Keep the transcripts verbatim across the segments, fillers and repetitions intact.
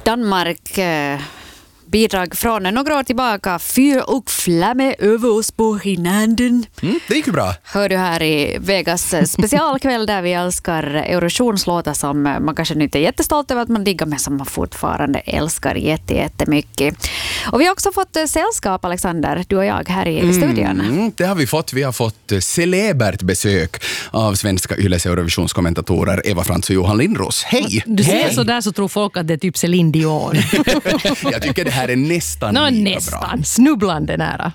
Danmark, eh, bidrag från några år tillbaka. Fyr och flamme över oss på hinanden. Mm, det gick ju bra. Hör du här i Vegas specialkväll där vi älskar Eurovisionslåtar som man kanske inte är jättestolt över att man diggar, men som man fortfarande älskar jätte, jättemycket. Och vi har också fått sällskap, Alexander, du och jag här i mm, studion. Mm, det har vi fått. Vi har fått celebert besök av svenska Yles Eurovisionskommentatorer Eva Frantz och Johan Lindros. Hej! Du ser Hej. Så där så tror folk att det är typ Céline Dion. Jag tycker det här är nästan no, lika nästan. bra. Snubblande nära.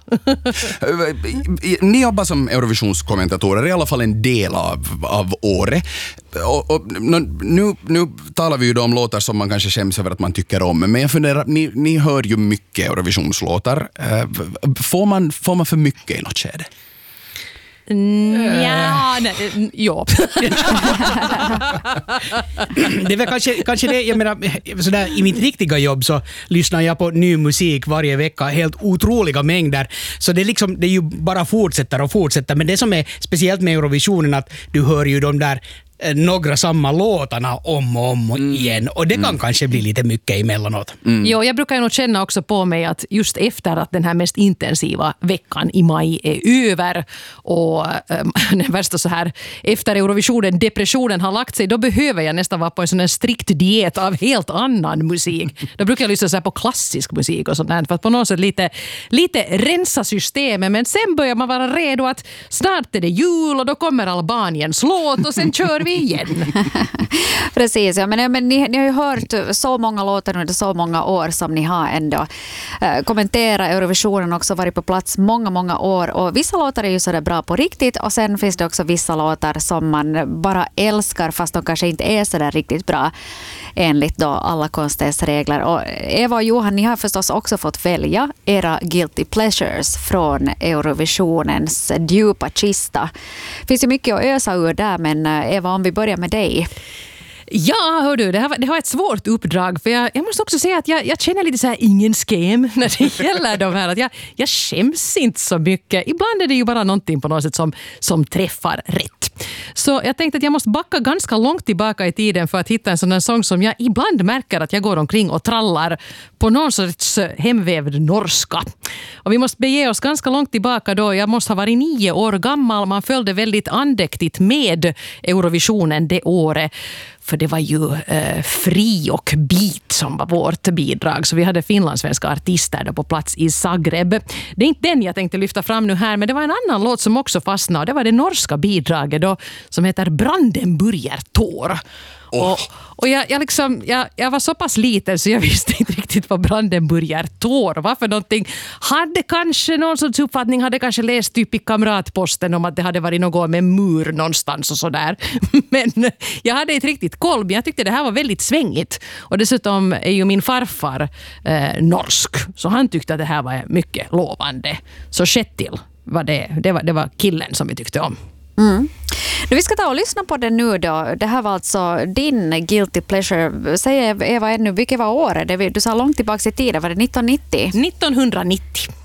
Ni jobbar som Eurovisionskommentatorer i alla fall en del av, av året. Och, och, nu, nu talar vi ju då om låtar som man kanske skäms över att man tycker om. Men jag funderar, ni, ni hör ju mycket Eurovisionslåtar. Får man, får man för mycket i något skede? Ja, nej, ja. Det är väl kanske, kanske det, jag menar, sådär, i mitt riktiga jobb så lyssnar jag på ny musik varje vecka, helt otroliga mängder. Så det, liksom, det är ju bara fortsätter och fortsätter. Men det som är speciellt med Eurovisionen att du hör ju de där några samma låtarna om och om mm. igen. Och det kan mm. kanske bli lite mycket emellanåt. Mm. Jo, jag brukar ju nog känna också på mig att just efter att den här mest intensiva veckan i maj är över och ähm, den värsta så här efter Eurovisionen, depressionen har lagt sig, då behöver jag nästan vara på en sån här strikt diet av helt annan musik. Då brukar jag lyssna så här på klassisk musik och sånt där för att på något sätt lite, lite rensa systemet, men sen börjar man vara redo att snart är det jul och då kommer Albaniens låt och sen kör vi igen. Precis, ja, men, ja, men ni, ni har ju hört så många låtar under så många år som ni har ändå eh, kommenterat Eurovisionen, också varit på plats många, många år, och vissa låtar är ju sådär bra på riktigt och sen finns det också vissa låtar som man bara älskar fast de kanske inte är sådär riktigt bra enligt då alla konstens regler. Och Eva och Johan, ni har förstås också fått välja era guilty pleasures från Eurovisionens djupa kista. Det finns ju mycket att ösa ur där, men Eva, om vi börjar med dig. Ja, hör du, det har, det har ett svårt uppdrag för jag, jag måste också säga att jag, jag känner lite så här ingen skäm när det gäller de här. Att jag, jag skäms inte så mycket. Ibland är det ju bara någonting på något sätt som, som träffar rätt. Så jag tänkte att jag måste backa ganska långt tillbaka i tiden för att hitta en sån här sång som jag ibland märker att jag går omkring och trallar på någon sorts hemvävd norska. Och vi måste bege oss ganska långt tillbaka då. Jag måste ha varit nio år gammal. Man följde väldigt andäktigt med Eurovisionen det året. För det var ju eh, Fri och Beat som var vårt bidrag. Så vi hade finlandssvenska artister då på plats i Zagreb. Det är inte den jag tänkte lyfta fram nu här, men det var en annan låt som också fastnade. Och det var det norska bidraget då, som heter Brandenburger Tor. Oh. Och, och jag, jag, liksom, jag, jag var så pass liten så jag visste inte riktigt vad Brandenburger Tor var för någonting. Hade kanske någon sorts uppfattning, hade kanske läst typ i Kamratposten om att det hade varit något med mur någonstans och sådär. Men jag hade inte riktigt koll, men jag tyckte det här var väldigt svängigt. Och dessutom är ju min farfar eh, norsk, så han tyckte att det här var mycket lovande. Så Kjetil var det, det, var, det var killen som vi tyckte om. Mm. Vi ska ta och lyssna på det nu då. Det här var alltså din guilty pleasure. Säg Eva ännu, vilket var året? Du sa långt tillbaka i tiden, var det nittonhundranittio? nittonhundranittio.